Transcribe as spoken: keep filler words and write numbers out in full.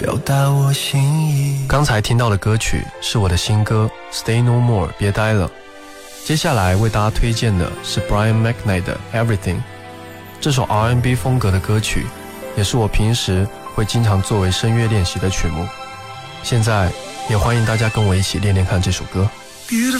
表达我心意。 刚才听到的歌曲是我的新歌 Stay No More 别呆了。接下来为大家推荐的是 Brian McKnight 的 Everything。 这首 R and B 风格的歌曲也是我平时会经常作为声乐练习的曲目，现在也欢迎大家跟我一起练练看这首歌。 Beautiful